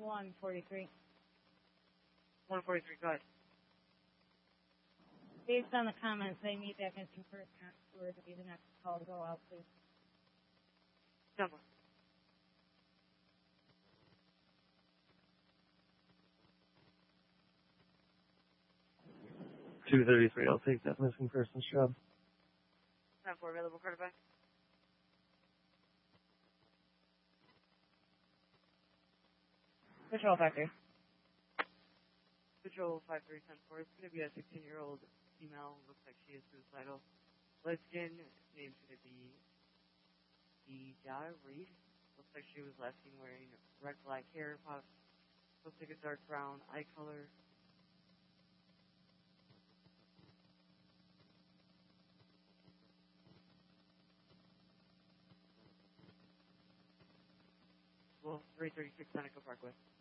143. 143, go ahead. Based on the comments, they need that missing person afterward to be the next call to go out, please. Number. $233, I'll take that missing person's job. 10-4 available, quarterback. Patrol Factory. Patrol 5310-4. It's going to be a 16-year-old female. Looks like she is suicidal. Light skin. Name's going to be Ida Reed. Looks like she was last seen wearing red black hair. Looks like a dark brown eye color. Well, 336 Seneca Parkway.